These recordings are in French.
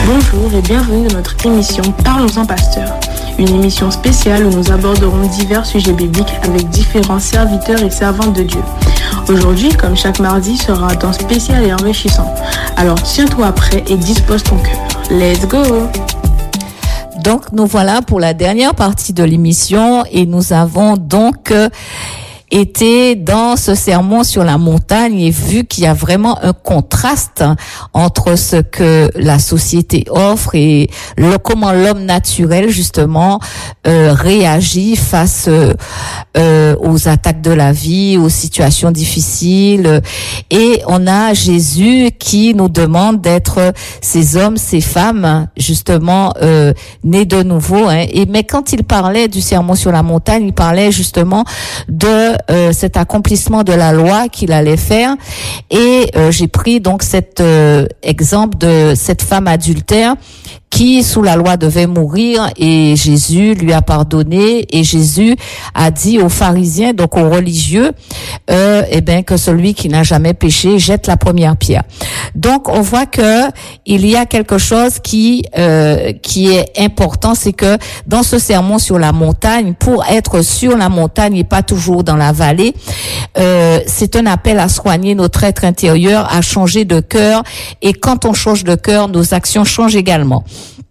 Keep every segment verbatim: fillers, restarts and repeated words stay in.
Bonjour et bienvenue dans notre émission Parlons-en Pasteur, une émission spéciale où nous aborderons divers sujets bibliques avec différents serviteurs et servantes de Dieu. Aujourd'hui, comme chaque mardi, sera un temps spécial et enrichissant. Alors tiens-toi prêt et dispose ton cœur. Let's go! Donc nous voilà pour la dernière partie de l'émission et nous avons donc euh, été dans ce sermon sur la montagne et vu qu'il y a vraiment un contraste entre ce que la société offre et le, comment l'homme naturel justement euh, réagit face euh, aux attaques de la vie, aux situations difficiles. Et on a Jésus qui nous demande d'être ces hommes, ces femmes justement euh, nés de nouveau. Hein. Et mais quand il parlait du sermon sur la montagne, il parlait justement de Euh, cet accomplissement de la loi qu'il allait faire et euh, j'ai pris donc cet euh, exemple de cette femme adultère qui sous la loi devait mourir et Jésus lui a pardonné et Jésus a dit aux pharisiens, donc aux religieux, euh, eh ben que celui qui n'a jamais péché jette la première pierre. Donc on voit que il y a quelque chose qui euh, qui est important, c'est que dans ce sermon sur la montagne, pour être sur la montagne et pas toujours dans la vallée, euh, c'est un appel à soigner notre être intérieur, à changer de cœur et quand on change de cœur, nos actions changent également.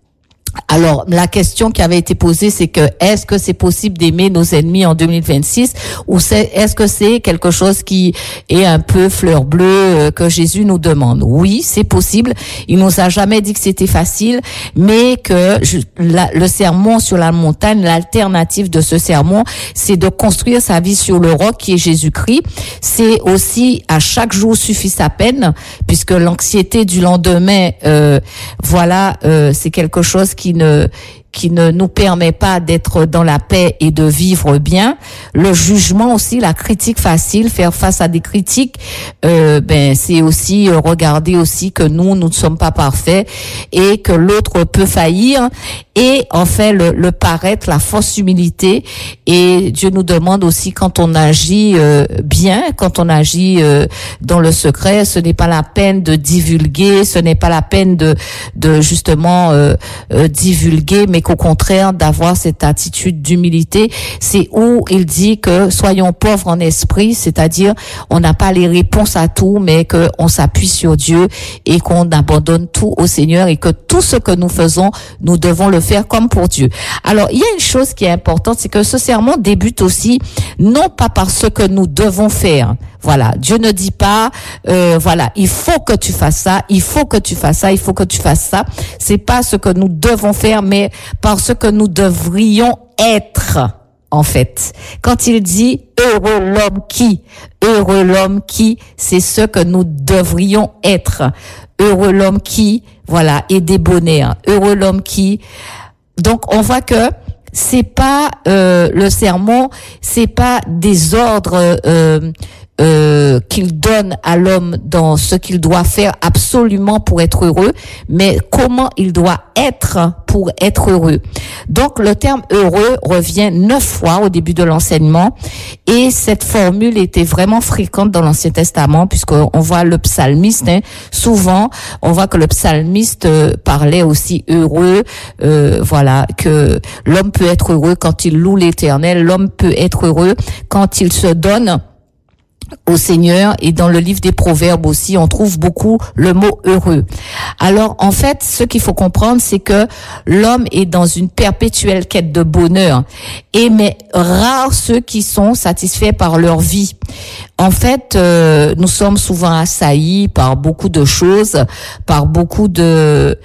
Alors, la question qui avait été posée, c'est que est-ce que c'est possible d'aimer nos ennemis en deux mille vingt-six ou c'est, est-ce que c'est quelque chose qui est un peu fleur bleue euh, que Jésus nous demande? Oui, c'est possible. Il nous a jamais dit que c'était facile, mais que je, la, le sermon sur la montagne, l'alternative de ce sermon, c'est de construire sa vie sur le roc qui est Jésus-Christ. C'est aussi à chaque jour suffit sa peine, puisque l'anxiété du lendemain, euh, voilà, euh, c'est quelque chose qui ne qui ne nous permet pas d'être dans la paix et de vivre bien. Le jugement aussi, la critique facile, faire face à des critiques, euh, ben c'est aussi euh, regarder aussi que nous, nous ne sommes pas parfaits et que l'autre peut faillir. Et en fait, le, le paraître, la fausse humilité. Et Dieu nous demande aussi quand on agit euh, bien, quand on agit euh, dans le secret, ce n'est pas la peine de divulguer, ce n'est pas la peine de, de justement euh, euh, divulguer, mais qu'au contraire d'avoir cette attitude d'humilité. C'est où il dit que soyons pauvres en esprit, c'est-à-dire on n'a pas les réponses à tout, mais que on s'appuie sur Dieu et qu'on abandonne tout au Seigneur et que tout ce que nous faisons, nous devons le faire comme pour Dieu. Alors, il y a une chose qui est importante, c'est que ce sermon débute aussi non pas par ce que nous devons faire. Voilà, Dieu ne dit pas, euh, voilà, il faut que tu fasses ça, il faut que tu fasses ça, il faut que tu fasses ça. C'est pas ce que nous devons faire, mais par ce que nous devrions être, en fait. Quand il dit heureux l'homme qui, heureux l'homme qui, c'est ce que nous devrions être. Heureux l'homme qui, voilà, est débonnaire. Heureux l'homme qui. Donc, on voit que c'est pas euh, le sermon, c'est pas des ordres euh, euh, qu'il donne à l'homme dans ce qu'il doit faire absolument pour être heureux, mais comment il doit être pour être heureux. Donc le terme heureux revient neuf fois au début de l'enseignement et cette formule était vraiment fréquente dans l'Ancien Testament puisqu'on voit le psalmiste, hein, souvent on voit que le psalmiste euh, parlait aussi heureux, euh, voilà, que l'homme peut être heureux quand il loue l'Éternel, l'homme peut être heureux quand il se donne au Seigneur et dans le livre des Proverbes aussi, on trouve beaucoup le mot heureux. Alors, en fait, ce qu'il faut comprendre, c'est que l'homme est dans une perpétuelle quête de bonheur et mais rares ceux qui sont satisfaits par leur vie. En fait, euh, nous sommes souvent assaillis par beaucoup de choses, par beaucoup de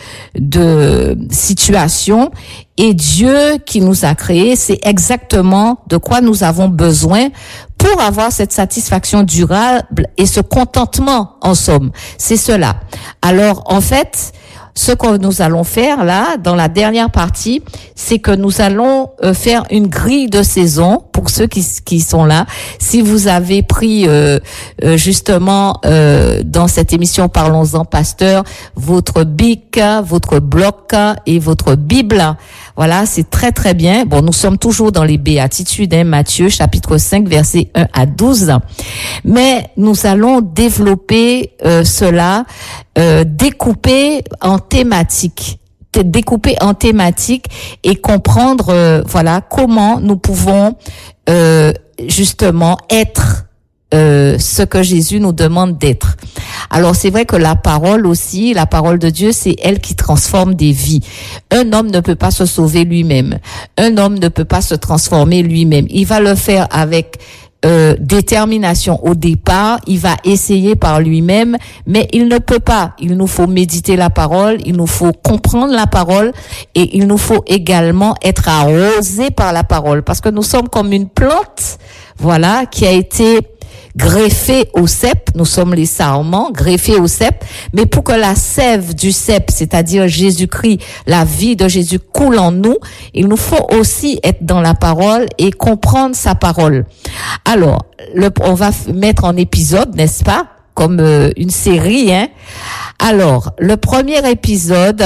de situations et Dieu qui nous a créés, c'est exactement de quoi nous avons besoin pour avoir cette satisfaction durable et ce contentement en somme. C'est cela. Alors, en fait, ce que nous allons faire là, dans la dernière partie, c'est que nous allons euh, faire une grille de saison pour ceux qui, qui sont là. Si vous avez pris euh, euh, justement euh, dans cette émission Parlons-en Pasteur, votre bic, votre bloc et votre Bible, voilà, c'est très très bien. Bon, nous sommes toujours dans les béatitudes, hein, Matthieu chapitre cinq, versets un à douze. Mais nous allons développer euh, cela, euh, découper en thématiques. découper en thématiques et comprendre, euh, voilà, comment nous pouvons euh, justement être euh, ce que Jésus nous demande d'être. Alors c'est vrai que la parole aussi, la parole de Dieu, c'est elle qui transforme des vies. Un homme ne peut pas se sauver lui-même. Un homme ne peut pas se transformer lui-même. Il va le faire avec Euh, détermination au départ, il va essayer par lui-même, mais il ne peut pas. Il nous faut méditer la parole, il nous faut comprendre la parole et il nous faut également être arrosé par la parole parce que nous sommes comme une plante, voilà, qui a été greffé au cep, nous sommes les sarments, greffés au cep, mais pour que la sève du cep, c'est-à-dire Jésus-Christ, la vie de Jésus coule en nous, il nous faut aussi être dans la parole et comprendre sa parole. Alors, le, on va mettre en épisode, n'est-ce pas, comme euh, une série, hein. Alors, le premier épisode,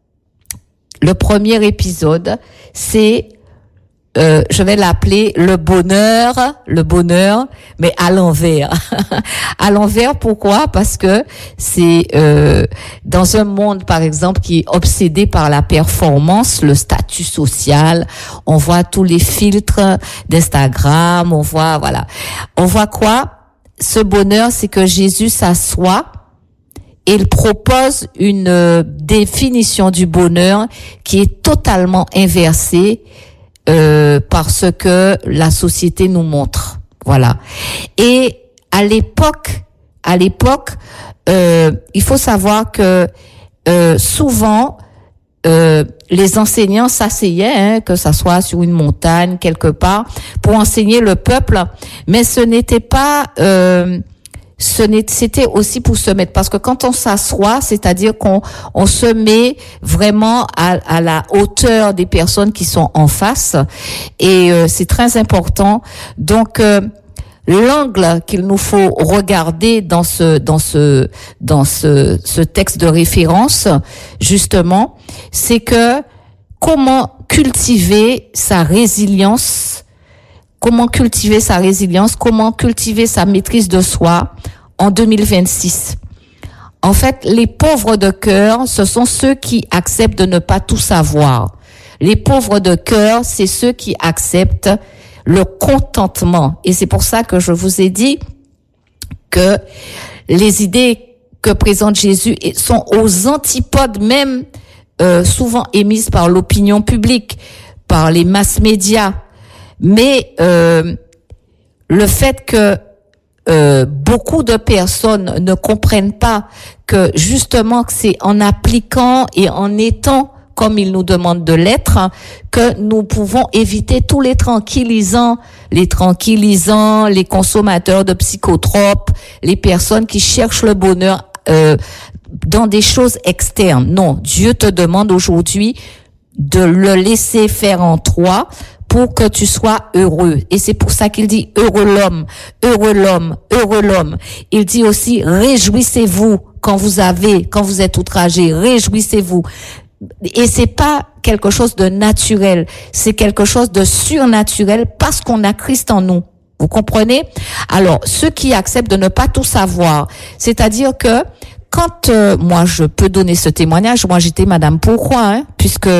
le premier épisode, c'est Euh, je vais l'appeler le bonheur, le bonheur, mais à l'envers. À l'envers, pourquoi? Parce que c'est euh, dans un monde, par exemple, qui est obsédé par la performance, le statut social. On voit tous les filtres d'Instagram, on voit, voilà. On voit quoi? Ce bonheur, c'est que Jésus s'assoit et il propose une euh, définition du bonheur qui est totalement inversée Euh, parce que la société nous montre, voilà. Et à l'époque, à l'époque, euh, il faut savoir que euh, souvent euh, les enseignants s'asseyaient, hein, que ça soit sur une montagne quelque part, pour enseigner le peuple, mais ce n'était pas euh, Ce c'était aussi pour se mettre, parce que quand on s'assoit, c'est-à-dire qu'on on se met vraiment à, à la hauteur des personnes qui sont en face, et euh, c'est très important. Donc euh, l'angle qu'il nous faut regarder dans ce dans ce dans ce ce texte de référence, justement, c'est que comment cultiver sa résilience. Comment cultiver sa résilience, comment cultiver sa maîtrise de soi en deux mille vingt-six. En fait, les pauvres de cœur, ce sont ceux qui acceptent de ne pas tout savoir. Les pauvres de cœur, c'est ceux qui acceptent le contentement. Et c'est pour ça que je vous ai dit que les idées que présente Jésus sont aux antipodes même, euh, souvent émises par l'opinion publique, par les masses médias. Mais euh, le fait que euh, beaucoup de personnes ne comprennent pas que justement que c'est en appliquant et en étant comme il nous demande de l'être que nous pouvons éviter tous les tranquillisants, les tranquillisants, les consommateurs de psychotropes, les personnes qui cherchent le bonheur euh, dans des choses externes. Non, Dieu te demande aujourd'hui de le laisser faire en toi pour que tu sois heureux. Et c'est pour ça qu'il dit heureux l'homme, heureux l'homme, heureux l'homme. Il dit aussi réjouissez-vous quand vous avez, quand vous êtes outragé, réjouissez-vous. Et c'est pas quelque chose de naturel, c'est quelque chose de surnaturel parce qu'on a Christ en nous. Vous comprenez? Alors, ceux qui acceptent de ne pas tout savoir, c'est-à-dire que quand euh, moi je peux donner ce témoignage, moi j'étais Madame Pourquoi, hein, puisque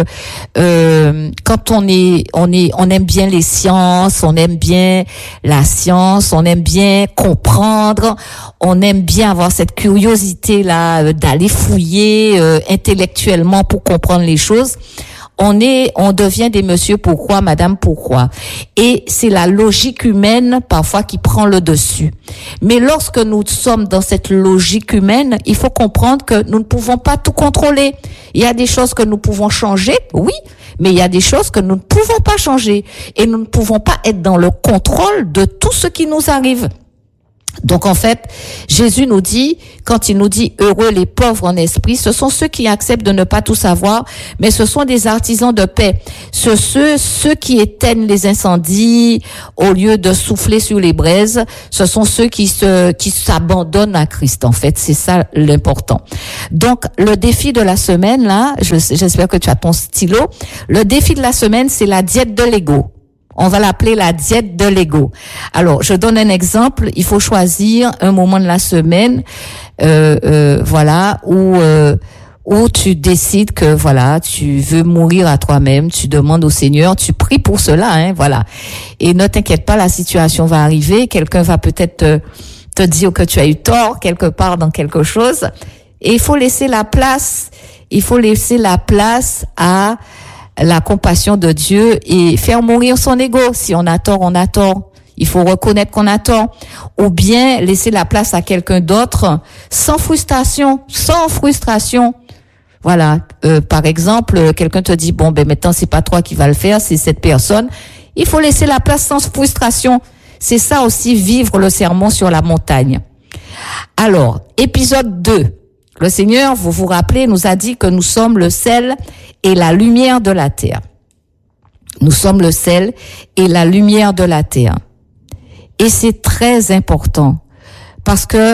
euh, quand on est on est on aime bien les sciences, on aime bien la science, on aime bien comprendre, on aime bien avoir cette curiosité là euh, d'aller fouiller euh, intellectuellement pour comprendre les choses. On est, on devient des monsieur pourquoi, madame pourquoi. Et c'est la logique humaine, parfois, qui prend le dessus. Mais lorsque nous sommes dans cette logique humaine, il faut comprendre que nous ne pouvons pas tout contrôler. Il y a des choses que nous pouvons changer, oui, mais il y a des choses que nous ne pouvons pas changer. Et nous ne pouvons pas être dans le contrôle de tout ce qui nous arrive. Donc en fait, Jésus nous dit, quand il nous dit heureux les pauvres en esprit, ce sont ceux qui acceptent de ne pas tout savoir, mais ce sont des artisans de paix. Ce ceux ceux qui éteignent les incendies au lieu de souffler sur les braises, ce sont ceux qui se qui s'abandonnent à Christ. En fait, c'est ça l'important. Donc le défi de la semaine là, je, j'espère que tu as ton stylo. Le défi de la semaine, c'est la diète de l'ego. On va l'appeler la diète de l'ego. Alors, je donne un exemple. Il faut choisir un moment de la semaine, euh, euh, voilà, où euh, où tu décides que voilà, tu veux mourir à toi-même, tu demandes au Seigneur, tu pries pour cela, hein, voilà. Et ne t'inquiète pas, la situation va arriver, quelqu'un va peut-être te, te dire que tu as eu tort quelque part dans quelque chose, et il faut laisser la place, il faut laisser la place à la compassion de Dieu et faire mourir son ego. Si on a tort, on a tort. Il faut reconnaître qu'on a tort, ou bien laisser la place à quelqu'un d'autre sans frustration, sans frustration. Voilà, euh, par exemple, quelqu'un te dit bon ben maintenant c'est pas toi qui va le faire, c'est cette personne. Il faut laisser la place sans frustration. C'est ça aussi vivre le sermon sur la montagne. Alors, épisode deux. Le Seigneur, vous vous rappelez, nous a dit que nous sommes le sel et la lumière de la terre. Nous sommes le sel et la lumière de la terre. Et c'est très important parce que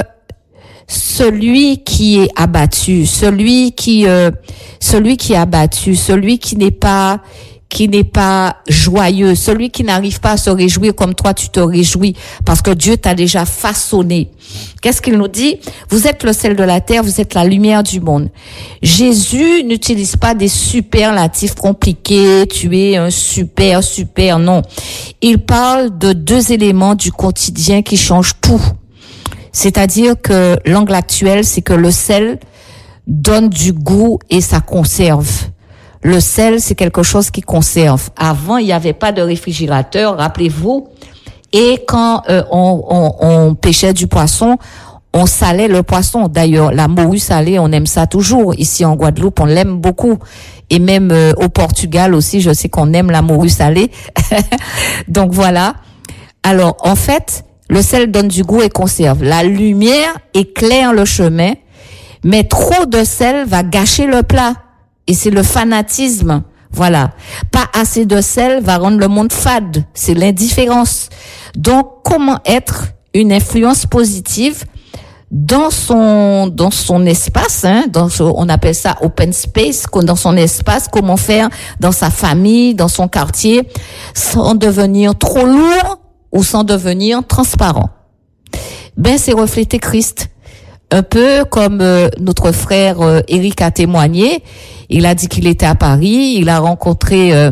celui qui est abattu, celui qui, euh, celui qui est abattu, celui qui n'est pas, qui n'est pas joyeux, celui qui n'arrive pas à se réjouir comme toi tu te réjouis parce que Dieu t'a déjà façonné. Qu'est-ce qu'il nous dit? Vous êtes le sel de la terre, vous êtes la lumière du monde. Jésus n'utilise pas des superlatifs compliqués, tu es un super, super, non. Il parle de deux éléments du quotidien qui changent tout. C'est-à-dire que l'angle actuel, c'est que le sel donne du goût et ça conserve. Le sel, c'est quelque chose qui conserve. Avant, il n'y avait pas de réfrigérateur, rappelez-vous. Et quand euh, on, on, on pêchait du poisson, on salait le poisson. D'ailleurs, la morue salée, on aime ça toujours. Ici en Guadeloupe, on l'aime beaucoup. Et même euh, au Portugal aussi, je sais qu'on aime la morue salée. Donc voilà. Alors, en fait, le sel donne du goût et conserve. La lumière éclaire le chemin, mais trop de sel va gâcher le plat. Et c'est le fanatisme. Voilà. Pas assez de sel va rendre le monde fade. C'est l'indifférence. Donc, comment être une influence positive dans son, dans son espace, hein, dans son, on appelle ça open space, dans son espace, comment faire dans sa famille, dans son quartier, sans devenir trop lourd ou sans devenir transparent. Ben, c'est refléter Christ. Un peu comme euh, notre frère euh, Eric a témoigné. Il a dit qu'il était à Paris, il a rencontré euh,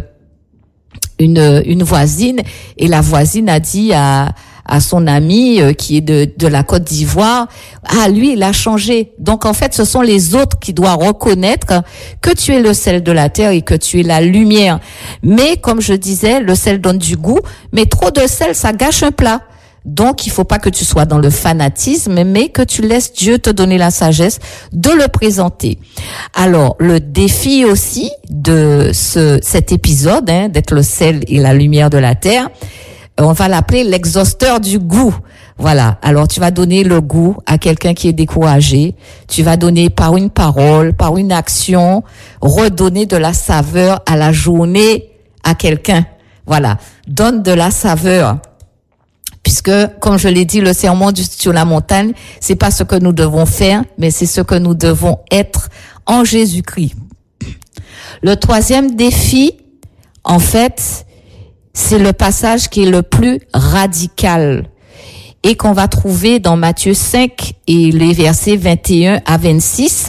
une une voisine et la voisine a dit à à son ami euh, qui est de de la Côte d'Ivoire, ah lui il a changé. Donc en fait, ce sont les autres qui doivent reconnaître que tu es le sel de la terre et que tu es la lumière. Mais comme je disais, le sel donne du goût, mais trop de sel ça gâche un plat. Donc, il faut pas que tu sois dans le fanatisme, mais que tu laisses Dieu te donner la sagesse de le présenter. Alors, le défi aussi de ce cet épisode, hein, d'être le sel et la lumière de la terre, on va l'appeler l'exhausteur du goût. Voilà. Alors, tu vas donner le goût à quelqu'un qui est découragé. Tu vas donner par une parole, par une action, redonner de la saveur à la journée à quelqu'un. Voilà. Donne de la saveur. Puisque, comme je l'ai dit, le sermon du, sur la montagne, c'est pas ce que nous devons faire, mais c'est ce que nous devons être en Jésus-Christ. Le troisième défi, en fait, c'est le passage qui est le plus radical et qu'on va trouver dans Matthieu cinq et les versets vingt et un à vingt-six.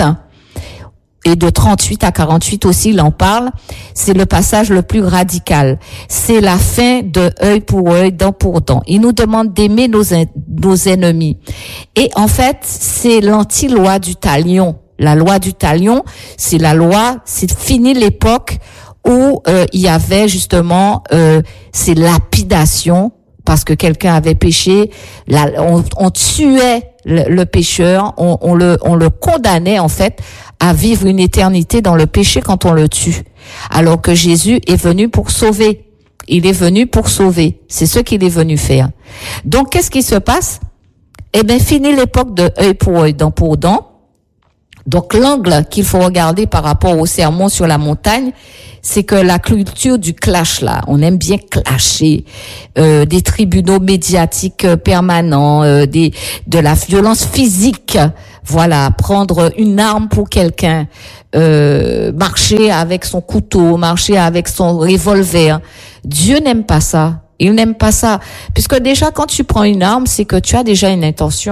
Et de trente-huit à quarante-huit aussi, il en parle. C'est le passage le plus radical. C'est la fin de œil pour œil, dent pour dent. Il nous demande d'aimer nos, nos ennemis. Et en fait, c'est l'anti-loi du talion. La loi du talion, c'est la loi, c'est fini l'époque où euh, il y avait justement euh, ces lapidations parce que quelqu'un avait péché. La, on, on tuait le, le pécheur, on, on le, on le condamnait en fait à vivre une éternité dans le péché quand on le tue. Alors que Jésus est venu pour sauver. Il est venu pour sauver. C'est ce qu'il est venu faire. Donc, qu'est-ce qui se passe? Eh bien, fini l'époque de œil pour œil, dent pour dent. Donc, l'angle qu'il faut regarder par rapport au sermon sur la montagne, c'est que la culture du clash, là, on aime bien clasher, euh, des tribunaux médiatiques permanents, euh, des, de la violence physique, voilà, prendre une arme pour quelqu'un, euh, marcher avec son couteau, marcher avec son revolver. Dieu n'aime pas ça. Il n'aime pas ça. Puisque déjà, quand tu prends une arme, c'est que tu as déjà une intention.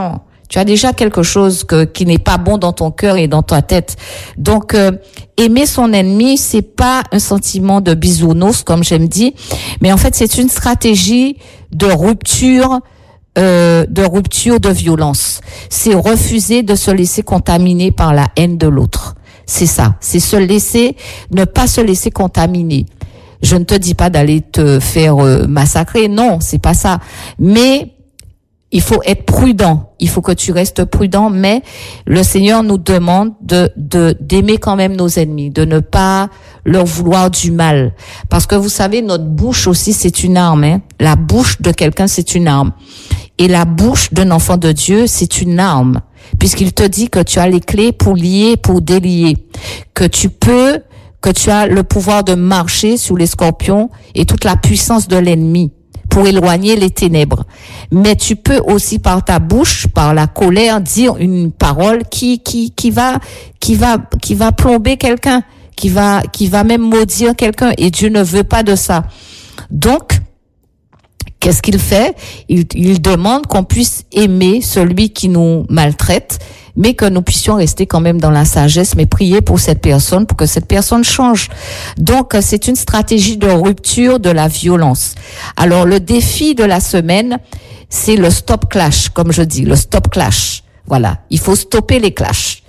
Tu as déjà quelque chose que, qui n'est pas bon dans ton cœur et dans ta tête. Donc, euh, aimer son ennemi, c'est pas un sentiment de bisounours, comme j'aime dire, mais en fait, c'est une stratégie de rupture, euh, de rupture de violence. C'est refuser de se laisser contaminer par la haine de l'autre. C'est ça. C'est se laisser, ne pas se laisser contaminer. Je ne te dis pas d'aller te faire euh, massacrer. Non, c'est pas ça. Mais il faut être prudent. Il faut que tu restes prudent, mais le Seigneur nous demande de, de, d'aimer quand même nos ennemis, de ne pas leur vouloir du mal. Parce que vous savez, notre bouche aussi, c'est une arme, hein. La bouche de quelqu'un, c'est une arme. Et la bouche d'un enfant de Dieu, c'est une arme. Puisqu'il te dit que tu as les clés pour lier, pour délier. Que tu peux, que tu as le pouvoir de marcher sur les scorpions et toute la puissance de l'ennemi, pour éloigner les ténèbres. Mais tu peux aussi par ta bouche, par la colère, dire une parole qui qui qui va qui va qui va plomber quelqu'un, qui va qui va même maudire quelqu'un, et Dieu ne veut pas de ça. Donc qu'est-ce qu'il fait? Il il demande qu'on puisse aimer celui qui nous maltraite, mais que nous puissions rester quand même dans la sagesse, mais prier pour cette personne, pour que cette personne change. Donc, c'est une stratégie de rupture de la violence. Alors, le défi de la semaine, c'est le stop clash, comme je dis, le stop clash. Voilà, il faut stopper les clashs.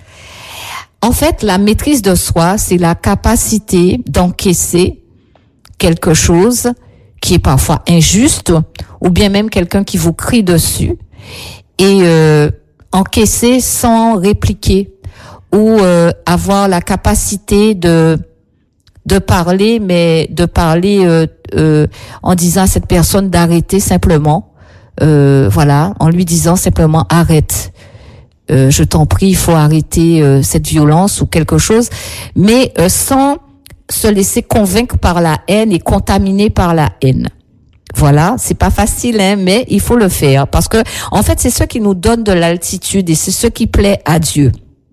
En fait, la maîtrise de soi, c'est la capacité d'encaisser quelque chose qui est parfois injuste, ou bien même quelqu'un qui vous crie dessus, et euh, encaisser sans répliquer, ou euh, avoir la capacité de de parler, mais de parler euh, euh, en disant à cette personne d'arrêter simplement, euh, voilà, en lui disant simplement arrête, euh, je t'en prie, il faut arrêter euh, cette violence ou quelque chose, mais euh, sans se laisser convaincre par la haine et contaminer par la haine. Voilà, c'est pas facile, hein, mais il faut le faire parce que, en fait, c'est ce qui nous donne de l'altitude et c'est ce qui plaît à Dieu.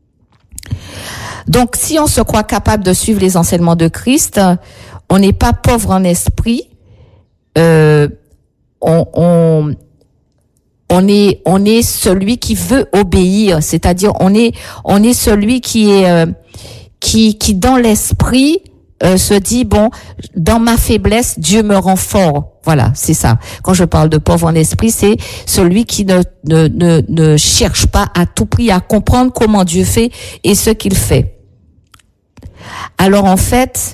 Donc, si on se croit capable de suivre les enseignements de Christ, on n'est pas pauvre en esprit. Euh, on, on, on est, on est celui qui veut obéir, c'est-à-dire on est, on est celui qui est, euh, qui, qui dans l'esprit Euh, se dit, bon, dans ma faiblesse, Dieu me rend fort. Voilà, c'est ça. Quand je parle de pauvre en esprit, c'est celui qui ne, ne, ne, ne cherche pas à tout prix à comprendre comment Dieu fait et ce qu'il fait. Alors en fait,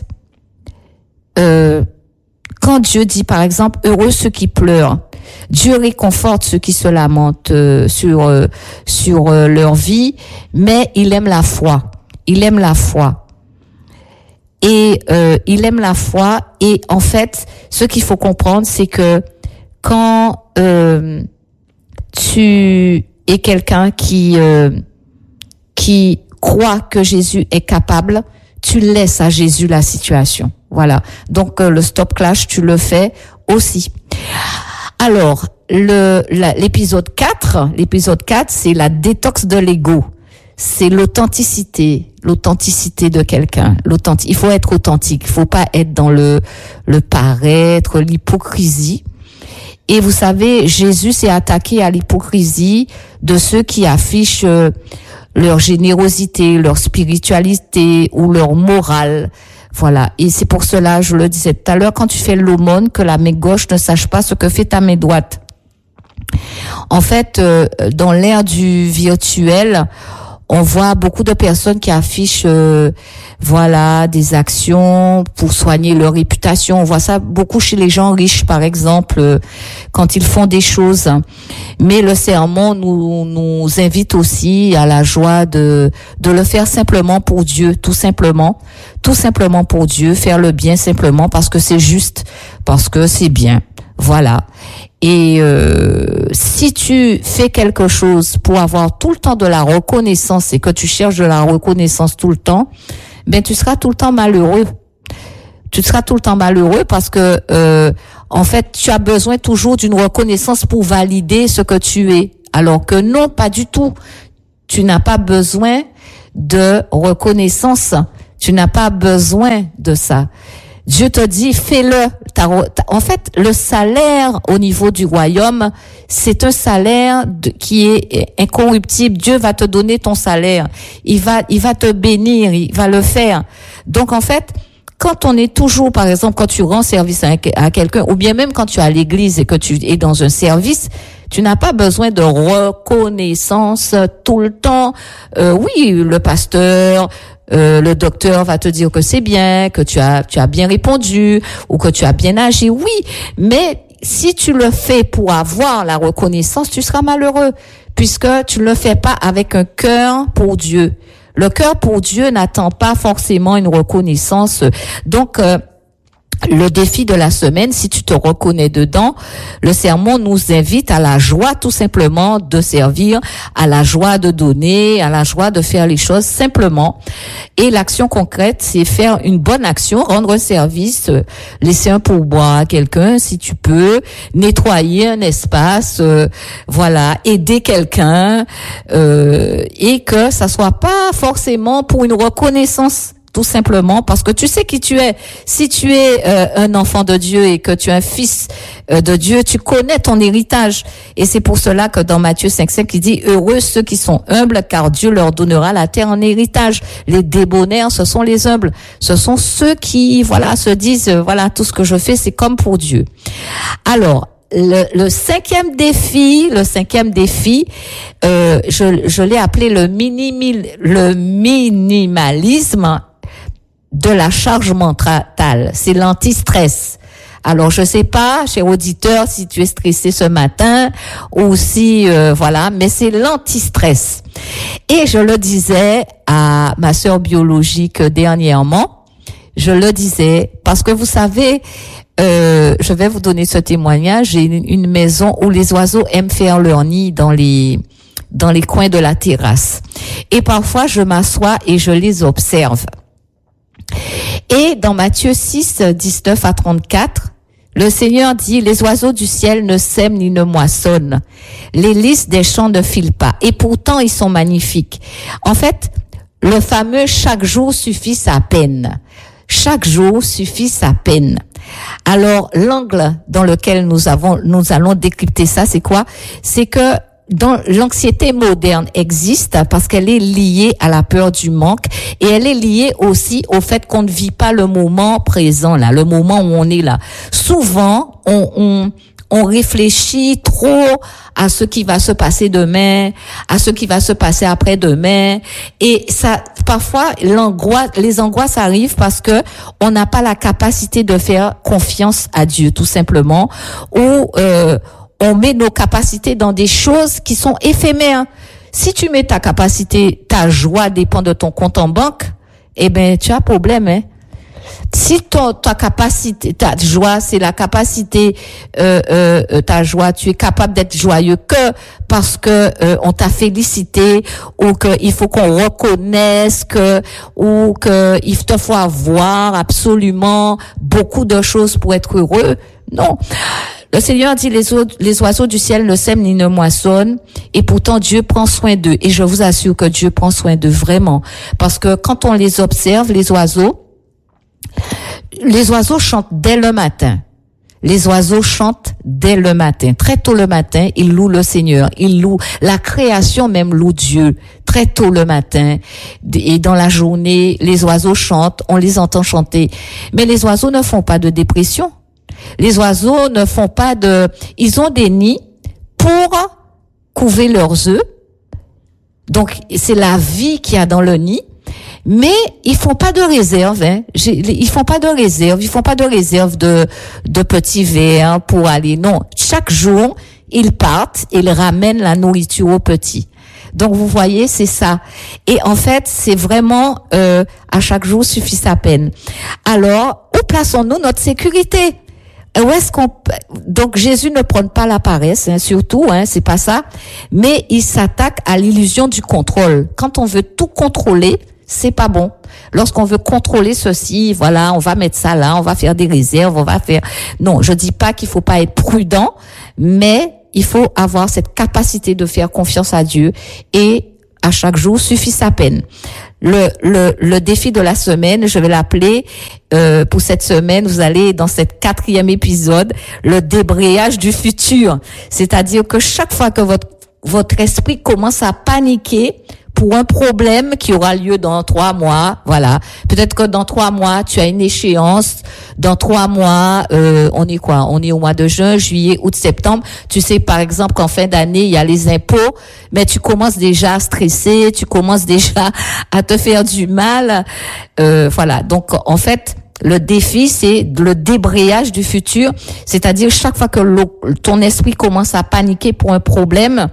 euh, quand Dieu dit, par exemple, heureux ceux qui pleurent, Dieu réconforte ceux qui se lamentent euh, sur, euh, sur euh, leur vie, mais il aime la foi. Il aime la foi. Et euh, il aime la foi. Et en fait, ce qu'il faut comprendre, c'est que quand euh, tu es quelqu'un qui euh, qui croit que Jésus est capable, tu laisses à Jésus la situation. Voilà. Donc euh, le stop clash, tu le fais aussi. Alors le la, l'épisode quatre, l'épisode quatre, c'est la détox de l'ego. C'est l'authenticité, l'authenticité de quelqu'un. L'authentique, il faut être authentique. Il faut pas être dans le le paraître, l'hypocrisie. Et vous savez, Jésus s'est attaqué à l'hypocrisie de ceux qui affichent euh, leur générosité, leur spiritualité ou leur morale. Voilà. Et c'est pour cela, je le disais tout à l'heure, quand tu fais l'aumône, que la main gauche ne sache pas ce que fait ta main droite. En fait, euh, dans l'ère du virtuel, on voit beaucoup de personnes qui affichent, euh, voilà, des actions pour soigner leur réputation. On voit ça beaucoup chez les gens riches, par exemple, euh, quand ils font des choses. Mais le sermon nous nous invite aussi à la joie de de le faire simplement pour Dieu, tout simplement, tout simplement pour Dieu, faire le bien simplement parce que c'est juste, parce que c'est bien. Voilà. Et euh, si tu fais quelque chose pour avoir tout le temps de la reconnaissance et que tu cherches de la reconnaissance tout le temps, ben tu seras tout le temps malheureux. Tu seras tout le temps malheureux parce que euh, en fait, tu as besoin toujours d'une reconnaissance pour valider ce que tu es. Alors que non, pas du tout. Tu n'as pas besoin de reconnaissance. Tu n'as pas besoin de ça. Dieu te dit, fais-le. En fait, le salaire au niveau du royaume, c'est un salaire de, qui est incorruptible. Dieu va te donner ton salaire. Il va, il va te bénir. Il va le faire. Donc, en fait, quand on est toujours, par exemple, quand tu rends service à, à quelqu'un, ou bien même quand tu es à l'église et que tu es dans un service, tu n'as pas besoin de reconnaissance tout le temps. Euh, oui, le pasteur, euh, le docteur va te dire que c'est bien, que tu as, tu as bien répondu ou que tu as bien agi. Oui, mais si tu le fais pour avoir la reconnaissance, tu seras malheureux puisque tu ne le fais pas avec un cœur pour Dieu. Le cœur pour Dieu n'attend pas forcément une reconnaissance. Donc, euh, le défi de la semaine, si tu te reconnais dedans, le sermon nous invite à la joie tout simplement de servir, à la joie de donner, à la joie de faire les choses simplement. Et l'action concrète, c'est faire une bonne action, rendre un service, euh, laisser un pourboire à quelqu'un si tu peux, nettoyer un espace, euh, voilà, aider quelqu'un, euh, et que ça soit pas forcément pour une reconnaissance. Tout simplement parce que tu sais qui tu es. Si tu es euh, un enfant de Dieu et que tu es un fils euh, de Dieu, tu connais ton héritage. Et c'est pour cela que dans Matthieu cinq cinq, il dit « Heureux ceux qui sont humbles, car Dieu leur donnera la terre en héritage. » Les débonnaires, ce sont les humbles. Ce sont ceux qui, voilà, se disent euh, « Voilà, tout ce que je fais, c'est comme pour Dieu. » Alors, Le, le cinquième défi, le cinquième défi, euh, je, je l'ai appelé le, minimil, le minimalisme de la charge mentale. C'est l'anti-stress. Alors, je sais pas, cher auditeur, si tu es stressé ce matin ou si, euh, voilà, mais c'est l'anti-stress. Et je le disais à ma sœur biologique dernièrement, je le disais parce que vous savez, Euh, je vais vous donner ce témoignage. J'ai une, une maison où les oiseaux aiment faire leur nid dans les dans les coins de la terrasse. Et parfois, je m'assois et je les observe. Et dans Matthieu six, dix-neuf à trente-quatre, le Seigneur dit, les oiseaux du ciel ne sèment ni ne moissonnent. Les lys des champs ne filent pas. Et pourtant, ils sont magnifiques. En fait, le fameux chaque jour suffit sa peine. Chaque jour suffit sa peine. Alors, l'angle dans lequel nous avons, nous allons décrypter ça, c'est quoi? C'est que dans l'anxiété moderne existe parce qu'elle est liée à la peur du manque et elle est liée aussi au fait qu'on ne vit pas le moment présent là, le moment où on est là. Souvent, on, on on réfléchit trop à ce qui va se passer demain, à ce qui va se passer après-demain, et ça, parfois, l'angoisse, les angoisses arrivent parce que on n'a pas la capacité de faire confiance à Dieu, tout simplement, ou euh, on met nos capacités dans des choses qui sont éphémères. Si tu mets ta capacité, ta joie dépend de ton compte en banque, eh ben tu as problème, hein. Si ton, ta capacité, ta joie, c'est la capacité, euh, euh, ta joie, tu es capable d'être joyeux que parce que euh, on t'a félicité ou que il faut qu'on reconnaisse que ou que il te faut avoir absolument beaucoup de choses pour être heureux. Non. Le Seigneur dit les, oiseaux, les oiseaux du ciel ne sèment ni ne moissonnent et pourtant Dieu prend soin d'eux. Et je vous assure que Dieu prend soin d'eux vraiment. Parce que quand on les observe, les oiseaux, les oiseaux chantent dès le matin. Les oiseaux chantent dès le matin. Très tôt le matin, ils louent le Seigneur. Ils louent, la création même loue Dieu. Très tôt le matin. Et dans la journée, les oiseaux chantent, on les entend chanter. Mais les oiseaux ne font pas de dépression. Les oiseaux ne font pas de... Ils ont des nids pour couver leurs œufs. Donc, c'est la vie qu'il y a dans le nid. Mais ils font pas de réserve, hein. Ils font pas de réserve, ils font pas de réserve de de petits vers pour aller. Non, chaque jour ils partent et ils ramènent la nourriture aux petits. Donc vous voyez, c'est ça. Et en fait, c'est vraiment euh, à chaque jour suffit sa peine. Alors, où plaçons-nous notre sécurité? Où est-ce qu'on donc Jésus ne prône pas la paresse, hein, surtout, hein, c'est pas ça. Mais il s'attaque à l'illusion du contrôle. Quand on veut tout contrôler, c'est pas bon. Lorsqu'on veut contrôler ceci, voilà, on va mettre ça là, on va faire des réserves, on va faire... Non, je dis pas qu'il faut pas être prudent, mais il faut avoir cette capacité de faire confiance à Dieu et à chaque jour suffit sa peine. Le, le, le défi de la semaine, je vais l'appeler, euh, pour cette semaine, vous allez dans cette quatrième épisode, le débrayage du futur. C'est-à-dire que chaque fois que votre, votre esprit commence à paniquer pour un problème qui aura lieu dans trois mois, voilà. Peut-être que dans trois mois, tu as une échéance. Dans trois mois, euh, on est quoi? On est au mois de juin, juillet, août, septembre. Tu sais, par exemple, qu'en fin d'année, il y a les impôts, mais tu commences déjà à stresser, tu commences déjà à te faire du mal. Euh, voilà. Donc, en fait, le défi, c'est le débrayage du futur. C'est-à-dire, chaque fois que ton esprit commence à paniquer pour un problème,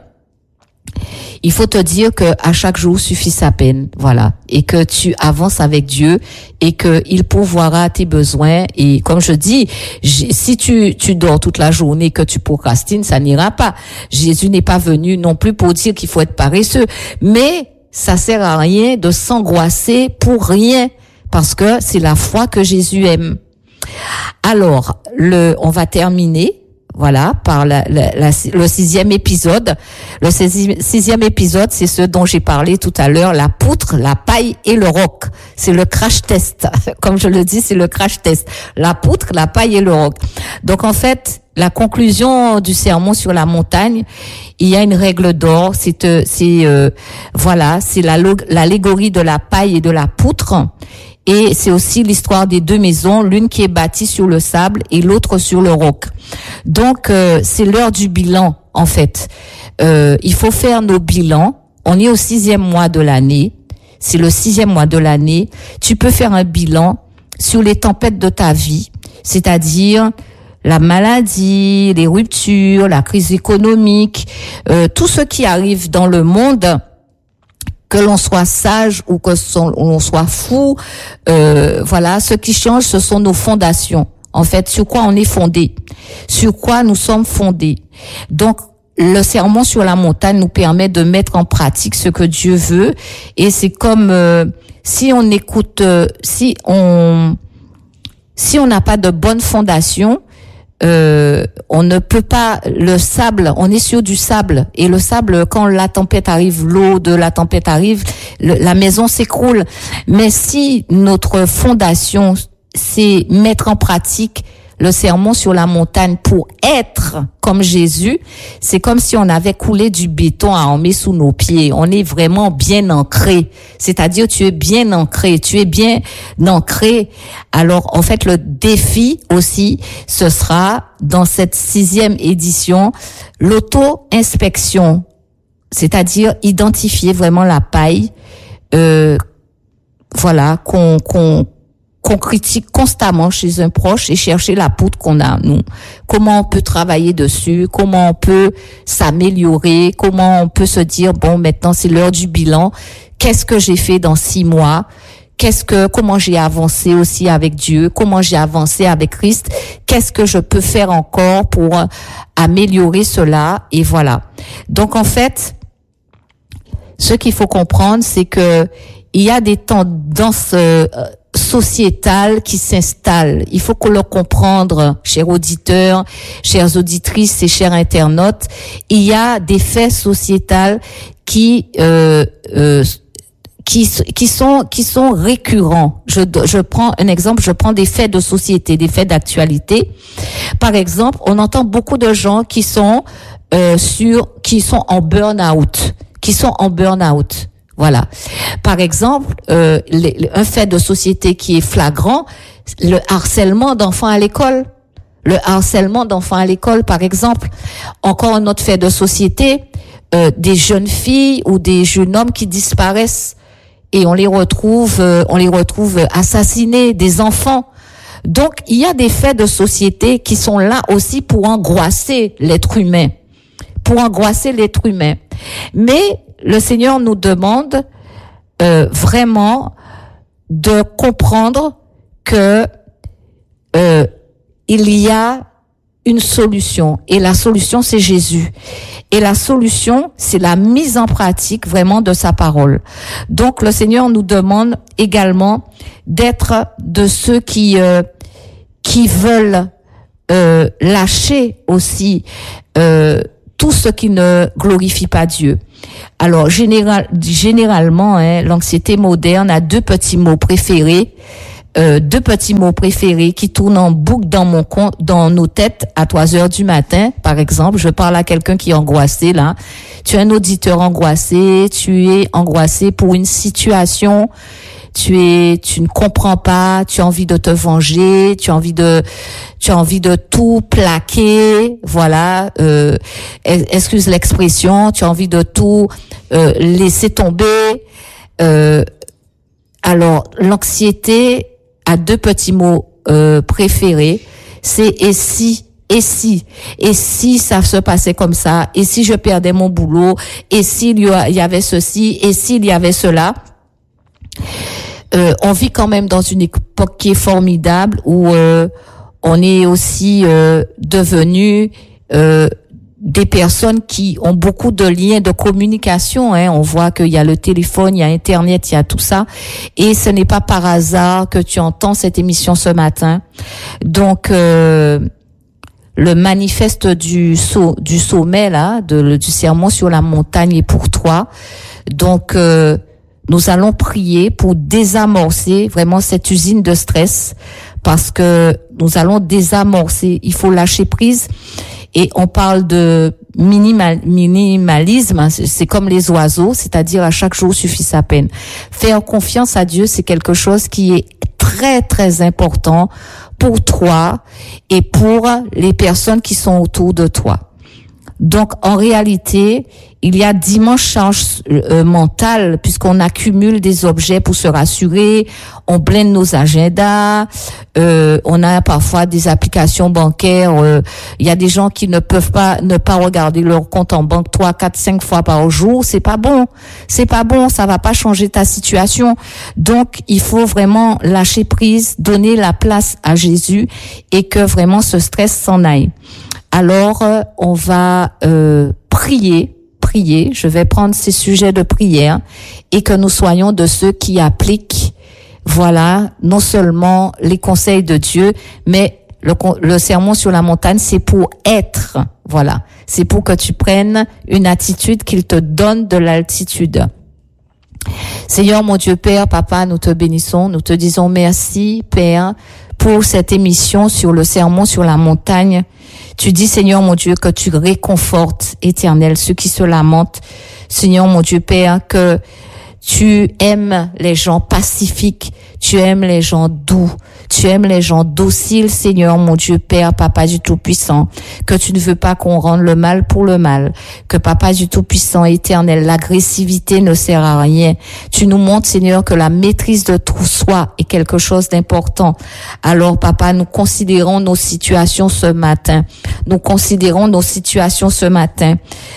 il faut te dire que à chaque jour suffit sa peine, voilà, et que tu avances avec Dieu et que il pourvoira tes besoins. Et comme je dis, si tu tu dors toute la journée, que tu procrastines, ça n'ira pas. Jésus n'est pas venu non plus pour dire qu'il faut être paresseux, mais ça sert à rien de s'angoisser pour rien, parce que c'est la foi que Jésus aime. Alors, le, on va terminer. Voilà, par la, la, la, le sixième épisode. Le sixième, sixième épisode, c'est ce dont j'ai parlé tout à l'heure, la poutre, la paille et le roc. C'est le crash test. Comme je le dis, c'est le crash test. La poutre, la paille et le roc. Donc, en fait, la conclusion du sermon sur la montagne, il y a une règle d'or. C'est, euh, c'est, euh, voilà, c'est la, l'allégorie de la paille et de la poutre. Et c'est aussi l'histoire des deux maisons, l'une qui est bâtie sur le sable et l'autre sur le roc. Donc, euh, c'est l'heure du bilan, en fait. Euh, il faut faire nos bilans. On est au sixième mois de l'année. C'est le sixième mois de l'année. Tu peux faire un bilan sur les tempêtes de ta vie, c'est-à-dire la maladie, les ruptures, la crise économique, euh, tout ce qui arrive dans le monde. Que l'on soit sage ou que l'on soit fou, euh, voilà, ce qui change, ce sont nos fondations. En fait, sur quoi on est fondé, sur quoi nous sommes fondés. Donc, le sermon sur la montagne nous permet de mettre en pratique ce que Dieu veut, et c'est comme euh, si on écoute, euh, si on, si on n'a pas de bonne fondation. Euh, on ne peut pas, le sable, on est sur du sable, et le sable, quand la tempête arrive, l'eau de la tempête arrive, le, la maison s'écroule. Mais si notre fondation, c'est mettre en pratique le sermon sur la montagne pour être comme Jésus, c'est comme si on avait coulé du béton à en mettre sous nos pieds. On est vraiment bien ancré. C'est-à-dire, tu es bien ancré, tu es bien ancré. Alors, en fait, le défi aussi, ce sera dans cette sixième édition, l'auto-inspection. C'est-à-dire, identifier vraiment la paille, euh, voilà, qu'on, qu'on, qu'on critique constamment chez un proche et chercher la poutre qu'on a, nous. Comment on peut travailler dessus, comment on peut s'améliorer, comment on peut se dire, bon, maintenant c'est l'heure du bilan. Qu'est-ce que j'ai fait dans six mois? Qu'est-ce que, comment j'ai avancé aussi avec Dieu? Comment j'ai avancé avec Christ? Qu'est-ce que je peux faire encore pour améliorer cela? Et voilà. Donc, en fait, ce qu'il faut comprendre, c'est que il y a des tendances, euh, sociétales qui s'installent. Il faut qu'on le comprendre, chers auditeurs, chères auditrices et chers internautes. Il y a des faits sociétals qui euh, euh, qui qui sont qui sont récurrents. Je je prends un exemple, je prends des faits de société, des faits d'actualité. Par exemple, on entend beaucoup de gens qui sont euh, sur qui sont en burn-out, qui sont en burn-out. Voilà. Par exemple, euh, les, un fait de société qui est flagrant, le harcèlement d'enfants à l'école. Le harcèlement d'enfants à l'école, par exemple. Encore un autre fait de société, euh, des jeunes filles ou des jeunes hommes qui disparaissent et on les retrouve, euh, on les retrouve assassinés, des enfants. Donc, il y a des faits de société qui sont là aussi pour angoisser l'être humain, pour angoisser l'être humain. Mais le Seigneur nous demande euh, vraiment de comprendre que euh, il y a une solution, et la solution c'est Jésus, et la solution c'est la mise en pratique vraiment de sa parole. Donc le Seigneur nous demande également d'être de ceux qui euh, qui veulent euh, lâcher aussi euh, tout ce qui ne glorifie pas Dieu. Alors, général, généralement, hein, l'anxiété moderne a deux petits mots préférés, euh, deux petits mots préférés qui tournent en boucle dans mon compte, dans nos têtes à trois heures du matin, par exemple. Je parle à quelqu'un qui est angoissé, là. Tu es un auditeur angoissé, tu es angoissé pour une situation, tu es, tu ne comprends pas, tu as envie de te venger, tu as envie de, tu as envie de tout plaquer, voilà, euh, excuse l'expression, tu as envie de tout euh, laisser tomber. Euh, alors, l'anxiété a deux petits mots euh, préférés, c'est et si. Et si, et si ça se passait comme ça, et si je perdais mon boulot, et s'il y avait ceci, et s'il y avait cela. Euh, on vit quand même dans une époque qui est formidable où euh, on est aussi euh, devenu euh, des personnes qui ont beaucoup de liens de communication. Hein. On voit qu'il y a le téléphone, il y a Internet, il y a tout ça. Et ce n'est pas par hasard que tu entends cette émission ce matin. Donc, euh, le manifeste du, so, du sommet, là, de, du sermon sur la montagne est pour toi. Donc, euh, nous allons prier pour désamorcer vraiment cette usine de stress parce que nous allons désamorcer. Il faut lâcher prise et on parle de minimal, minimalisme. C'est comme les oiseaux, c'est-à-dire à chaque jour suffit sa peine. Faire confiance à Dieu, c'est quelque chose qui est très, très important pour toi et pour les personnes qui sont autour de toi. Donc, en réalité, il y a d'immenses charges euh, mentales puisqu'on accumule des objets pour se rassurer, on blinde nos agendas, euh, on a parfois des applications bancaires. Euh, il y a des gens qui ne peuvent pas ne pas regarder leur compte en banque trois, quatre, cinq fois par jour. C'est pas bon, c'est pas bon, ça va pas changer ta situation. Donc, il faut vraiment lâcher prise, donner la place à Jésus et que vraiment ce stress s'en aille. Alors, euh, on va euh, prier, prier. Je vais prendre ces sujets de prière et que nous soyons de ceux qui appliquent, voilà, non seulement les conseils de Dieu, mais le, le sermon sur la montagne, c'est pour être, voilà. C'est pour que tu prennes une attitude qu'il te donne de l'altitude. Seigneur, mon Dieu, Père, Papa, nous te bénissons, nous te disons merci, Père, pour cette émission sur le sermon sur la montagne. Tu dis, Seigneur, mon Dieu, que tu réconfortes, Éternel, ceux qui se lamentent. Seigneur, mon Dieu, Père, que tu aimes les gens pacifiques, tu aimes les gens doux, tu aimes les gens dociles, Seigneur, mon Dieu, Père, Papa du Tout-Puissant, que tu ne veux pas qu'on rende le mal pour le mal, que Papa du Tout-Puissant, Éternel, l'agressivité ne sert à rien. Tu nous montres, Seigneur, que la maîtrise de tout soi est quelque chose d'important. Alors, Papa, nous considérons nos situations ce matin. Nous considérons nos situations ce matin.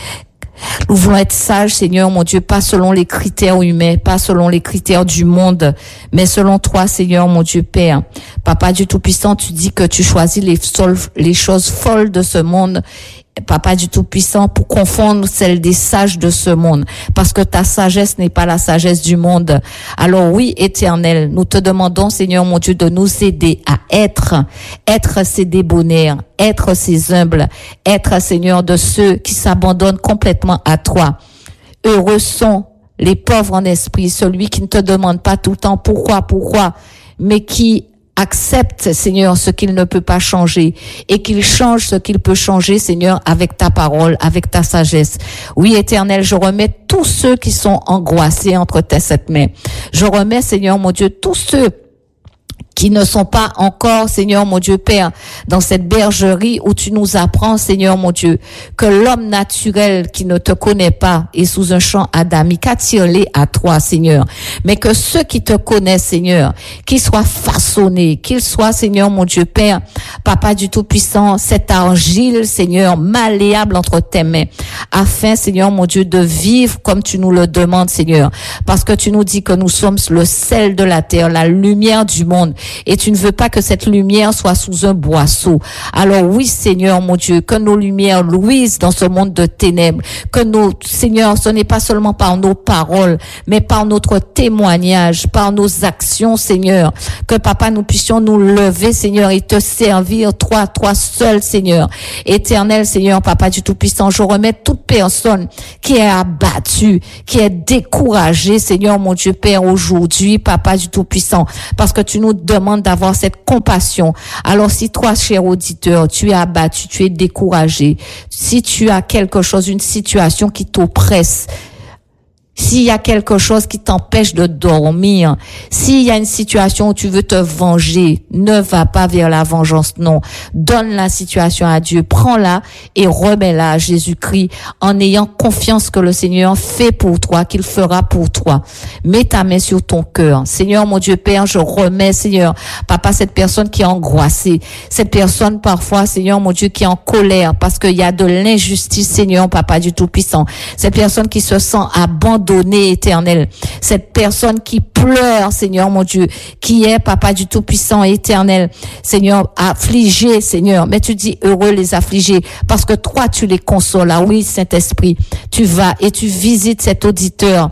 Nous voulons être sages, Seigneur, mon Dieu, pas selon les critères humains, pas selon les critères du monde, mais selon toi, Seigneur, mon Dieu, Père. Papa du Tout-Puissant, tu dis que tu choisis les, sol, les choses folles de ce monde, Papa du Tout-Puissant, pour confondre celles des sages de ce monde, parce que ta sagesse n'est pas la sagesse du monde. Alors oui, Éternel, nous te demandons, Seigneur, mon Dieu, de nous aider à être, être ces débonnaires, être ces humbles, être, Seigneur, de ceux qui s'abandonnent complètement à toi. Heureux sont les pauvres en esprit, celui qui ne te demande pas tout le temps pourquoi, pourquoi, mais qui accepte, Seigneur, ce qu'il ne peut pas changer et qu'il change ce qu'il peut changer, Seigneur, avec ta parole, avec ta sagesse. Oui, Éternel, je remets tous ceux qui sont angoissés entre tes sept mains. Je remets, Seigneur, mon Dieu, tous ceux qui ne sont pas encore, Seigneur mon Dieu Père, dans cette bergerie où tu nous apprends, Seigneur mon Dieu, que l'homme naturel qui ne te connaît pas est sous un champ adamique. Attire-les à toi, Seigneur. Mais que ceux qui te connaissent, Seigneur, qu'ils soient façonnés, qu'ils soient, Seigneur mon Dieu Père, Papa du Tout-Puissant, cette argile, Seigneur, malléable entre tes mains, afin, Seigneur mon Dieu, de vivre comme tu nous le demandes, Seigneur. Parce que tu nous dis que nous sommes le sel de la terre, la lumière du monde, et tu ne veux pas que cette lumière soit sous un boisseau. Alors oui, Seigneur, mon Dieu, que nos lumières luisent dans ce monde de ténèbres, que nos, Seigneur, ce n'est pas seulement par nos paroles, mais par notre témoignage, par nos actions, Seigneur, que Papa, nous puissions nous lever, Seigneur, et te servir, toi, toi seul, Seigneur. Éternel, Seigneur, Papa du Tout-Puissant, je remets toute personne qui est abattue, qui est découragée, Seigneur, mon Dieu, Père, aujourd'hui, Papa du Tout-Puissant, parce que tu nous demandes d'avoir cette compassion. Alors, si toi, cher auditeur, tu es abattu, tu es découragé, si tu as quelque chose, une situation qui t'oppresse, s'il y a quelque chose qui t'empêche de dormir, s'il y a une situation où tu veux te venger, ne va pas vers la vengeance, non. Donne la situation à Dieu, prends-la et remets-la à Jésus-Christ en ayant confiance que le Seigneur fait pour toi, qu'il fera pour toi. Mets ta main sur ton cœur. Seigneur, mon Dieu Père, je remets, Seigneur, Papa, cette personne qui est angoissée, cette personne parfois, Seigneur, mon Dieu, qui est en colère parce qu'il y a de l'injustice, Seigneur, Papa du Tout-Puissant. Cette personne qui se sent abandonnée, donné éternel, cette personne qui pleure, Seigneur mon Dieu, qui est Papa du Tout-Puissant éternel, Seigneur, affligé, Seigneur, mais tu dis heureux les affligés, parce que toi tu les consoles. Ah oui, Saint-Esprit, tu vas et tu visites cet auditeur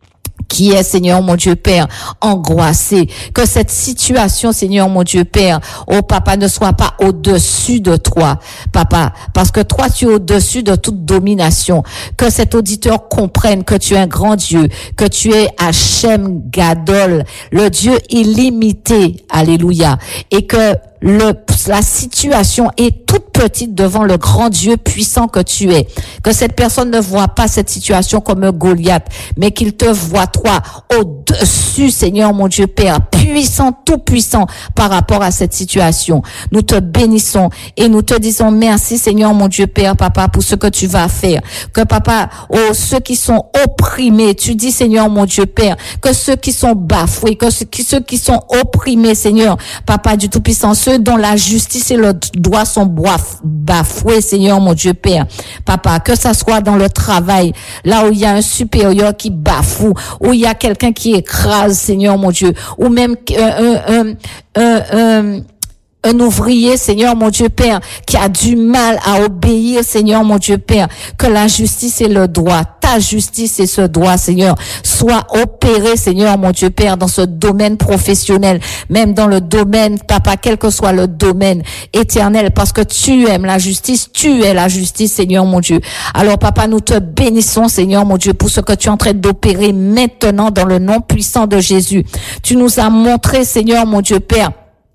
qui est, Seigneur mon Dieu Père, angoissé, que cette situation, Seigneur mon Dieu Père, oh Papa, ne soit pas au-dessus de toi, Papa, parce que toi tu es au-dessus de toute domination, que cet auditeur comprenne que tu es un grand Dieu, que tu es Hachem Gadol, le Dieu illimité, alléluia, et que Le, la situation est toute petite devant le grand Dieu puissant que tu es. Que cette personne ne voit pas cette situation comme un Goliath, mais qu'il te voit toi au-dessus, Seigneur mon Dieu Père, puissant, tout puissant par rapport à cette situation. Nous te bénissons et nous te disons merci, Seigneur mon Dieu Père, Papa, pour ce que tu vas faire. Que Papa, oh, ceux qui sont opprimés, tu dis, Seigneur mon Dieu Père, que ceux qui sont bafoués, que ceux qui, ceux qui sont opprimés, Seigneur, Papa du Tout-Puissant, ceux dont la justice et le droit sont bafoués, Seigneur mon Dieu Père, Papa, que ça soit dans le travail, là où il y a un supérieur qui bafoue, où il y a quelqu'un qui écrase, Seigneur mon Dieu, ou même un, un, un, un, un ouvrier, Seigneur mon Dieu Père, qui a du mal à obéir, Seigneur mon Dieu Père, que la justice et le droit, ta justice et ce droit, Seigneur, soient opérés, Seigneur mon Dieu Père, dans ce domaine professionnel, même dans le domaine, Papa, quel que soit le domaine éternel, parce que tu aimes la justice, tu es la justice, Seigneur mon Dieu. Alors, Papa, nous te bénissons, Seigneur mon Dieu, pour ce que tu es en train d'opérer maintenant dans le nom puissant de Jésus. Tu nous as montré, Seigneur mon Dieu Père,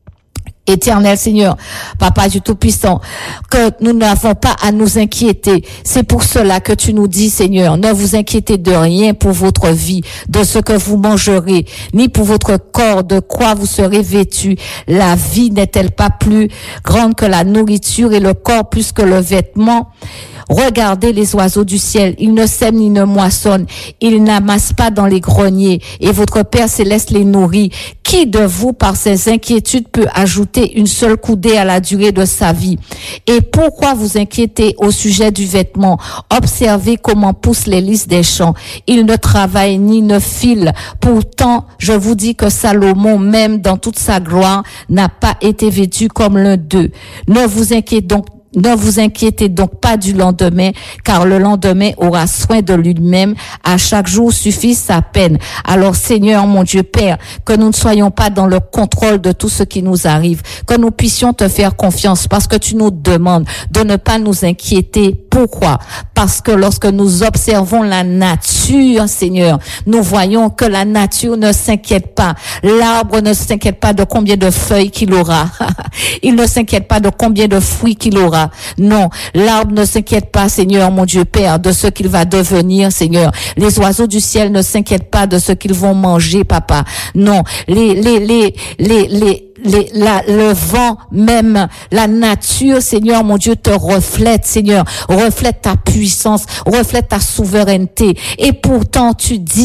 Éternel Seigneur, Papa du Tout-Puissant, que nous n'avons pas à nous inquiéter. C'est pour cela que tu nous dis, Seigneur, ne vous inquiétez de rien pour votre vie, de ce que vous mangerez, ni pour votre corps, de quoi vous serez vêtus. La vie n'est-elle pas plus grande que la nourriture et le corps plus que le vêtement? Regardez les oiseaux du ciel, ils ne sèment ni ne moissonnent, ils n'amassent pas dans les greniers, et votre Père céleste les nourrit. Qui de vous, par ses inquiétudes, peut ajouter une seule coudée à la durée de sa vie? Et pourquoi vous inquiétez au sujet du vêtement? Observez comment poussent les lys des champs. Ils ne travaillent ni ne filent. Pourtant, je vous dis que Salomon, même dans toute sa gloire, n'a pas été vêtu comme l'un d'eux. Ne vous inquiétez donc Ne vous inquiétez donc pas du lendemain, car le lendemain aura soin de lui-même. À chaque jour suffit sa peine. Alors, Seigneur, mon Dieu Père, que nous ne soyons pas dans le contrôle de tout ce qui nous arrive, que nous puissions te faire confiance, parce que tu nous demandes de ne pas nous inquiéter. Pourquoi? Parce que lorsque nous observons la nature, Seigneur, nous voyons que la nature ne s'inquiète pas. L'arbre ne s'inquiète pas de combien de feuilles qu'il aura. Il ne s'inquiète pas de combien de fruits qu'il aura. Non, l'arbre ne s'inquiète pas, Seigneur, mon Dieu Père, de ce qu'il va devenir, Seigneur. Les oiseaux du ciel ne s'inquiètent pas de ce qu'ils vont manger, Papa. Non, les, les, les, les, les, Les, la, le vent même, la nature, Seigneur, mon Dieu, te reflète, Seigneur, reflète ta puissance, reflète ta souveraineté. Et pourtant, tu dis,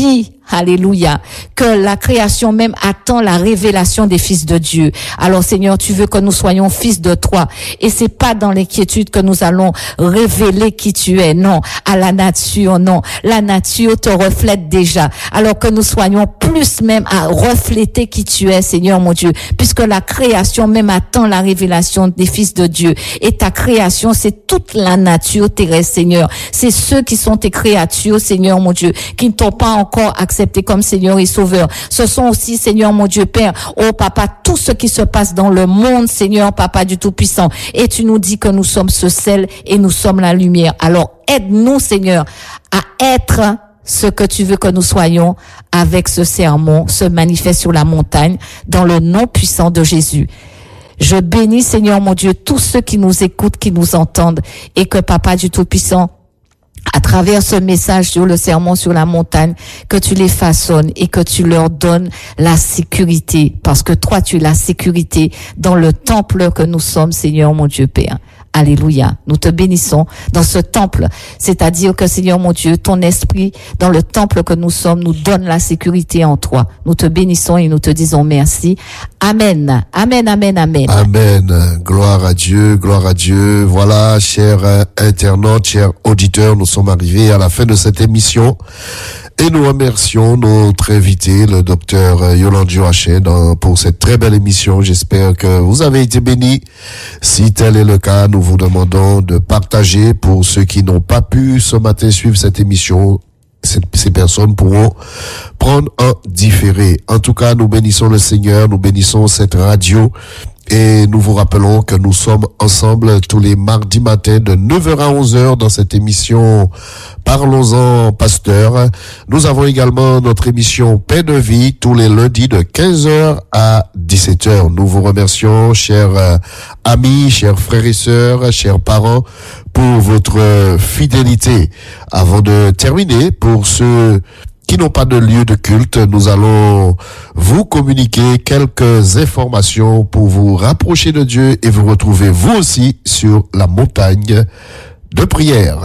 alléluia, que la création même attend la révélation des fils de Dieu. Alors Seigneur, tu veux que nous soyons fils de toi. Et c'est pas dans l'inquiétude que nous allons révéler qui tu es. Non, à la nature, non. La nature te reflète déjà. Alors que nous soyons plus même à refléter qui tu es, Seigneur mon Dieu. Puisque la création même attend la révélation des fils de Dieu. Et ta création, c'est toute la nature terrestre, Seigneur. C'est ceux qui sont tes créatures, Seigneur mon Dieu, qui ne t'ont pas encore accepté comme Seigneur et Sauveur. Ce sont aussi, Seigneur mon Dieu, Père, oh Papa, tout ce qui se passe dans le monde, Seigneur, Papa du Tout-Puissant. Et tu nous dis que nous sommes ce sel et nous sommes la lumière. Alors aide-nous, Seigneur, à être ce que tu veux que nous soyons avec ce sermon, se manifeste sur la montagne, dans le nom puissant de Jésus. Je bénis, Seigneur mon Dieu, tous ceux qui nous écoutent, qui nous entendent, et que Papa du Tout-Puissant, à travers ce message sur le sermon sur la montagne, que tu les façonnes et que tu leur donnes la sécurité, parce que toi, tu es la sécurité dans le temple que nous sommes, Seigneur mon Dieu Père. Alléluia. Nous te bénissons dans ce temple. C'est-à-dire que, Seigneur mon Dieu, ton esprit, dans le temple que nous sommes, nous donne la sécurité en toi. Nous te bénissons et nous te disons merci. Amen. Amen, amen, amen. Amen. Gloire à Dieu, gloire à Dieu. Voilà, chers euh, internautes, chers auditeurs, nous sommes arrivés à la fin de cette émission. Et nous remercions notre invité, le docteur Yolande Joachim, pour cette très belle émission. J'espère que vous avez été bénis. Si tel est le cas, nous vous demandons de partager pour ceux qui n'ont pas pu ce matin suivre cette émission. Ces personnes pourront prendre un différé. En tout cas, nous bénissons le Seigneur, nous bénissons cette radio. Et nous vous rappelons que nous sommes ensemble tous les mardis matins de neuf heures à onze heures dans cette émission Parlons-en Pasteur. Nous avons également notre émission Paix de vie tous les lundis de quinze heures à dix-sept heures. Nous vous remercions, chers euh, amis, chers frères et sœurs, chers parents, pour votre fidélité. Avant de terminer, pour ceux qui n'ont pas de lieu de culte, nous allons vous communiquer quelques informations pour vous rapprocher de Dieu et vous retrouver vous aussi sur la montagne de prière.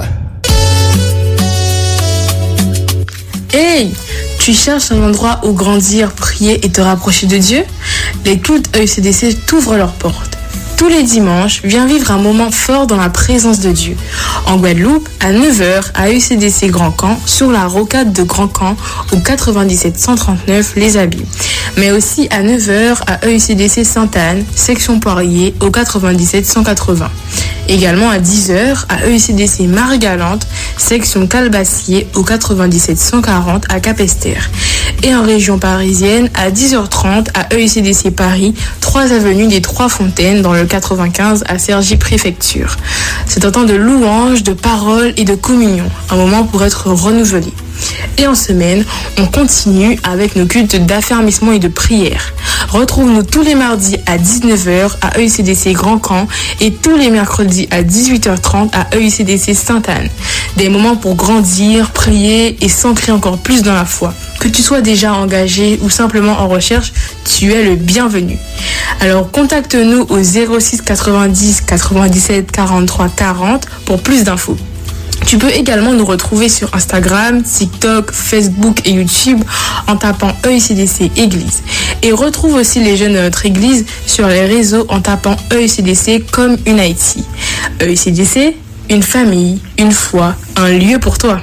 Hey, tu cherches un endroit où grandir, prier et te rapprocher de Dieu? Les cultes E C D C t'ouvrent leurs portes. Tous les dimanches, viens vivre un moment fort dans la présence de Dieu. En Guadeloupe, à neuf heures, à E C D C Grand Camp, sur la rocade de Grand Camp, au quatre-vingt-dix-sept cent trente-neuf Les Abîmes. Mais aussi à neuf heures, à E C D C Sainte-Anne, section Poirier, au quatre-vingt-dix-sept cent quatre-vingts. Également à dix heures, à E C D C Marie-Galante, section Calbassier, au quatre-vingt-dix-sept cent quarante à Capesterre. Et en région parisienne, à dix heures trente, à E C D C Paris, trois avenue des Trois Fontaines, dans le quatre-vingt-quinze à Cergy Préfecture. C'est un temps de louange, de parole et de communion, un moment pour être renouvelé. Et en semaine, on continue avec nos cultes d'affermissement et de prière. Retrouve-nous tous les mardis à dix-neuf heures à E C D C Grand Camp et tous les mercredis à dix-huit heures trente à E C D C Sainte-Anne. Des moments pour grandir, prier et s'ancrer encore plus dans la foi. Que tu sois déjà engagé ou simplement en recherche, tu es le bienvenu. Alors contacte-nous au zéro six quatre-vingt-dix quatre-vingt-dix-sept quarante-trois quarante pour plus d'infos. Tu peux également nous retrouver sur Instagram, TikTok, Facebook et YouTube en tapant E C D C Église. Et retrouve aussi les jeunes de notre église sur les réseaux en tapant E C D C comme une Haïti. E C D C, une famille, une foi, un lieu pour toi.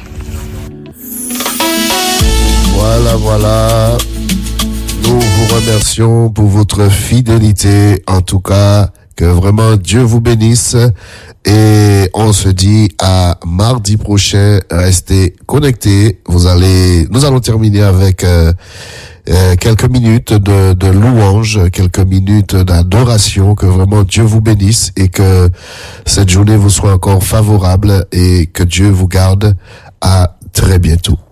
Voilà, voilà. Nous vous remercions pour votre fidélité. En tout cas, que vraiment Dieu vous bénisse. Et on se dit à mardi prochain. Restez connectés. Vous allez, nous allons terminer avec euh, euh, quelques minutes de, de louange, quelques minutes d'adoration. Que vraiment Dieu vous bénisse et que cette journée vous soit encore favorable et que Dieu vous garde. À très bientôt.